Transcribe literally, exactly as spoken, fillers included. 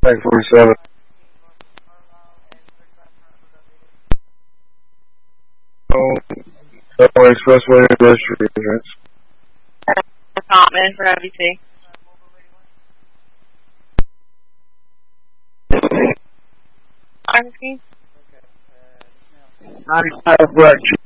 Tank forty-seven. Oh, Subway Expressway pedestrians. Department for O B C. ninety-five Black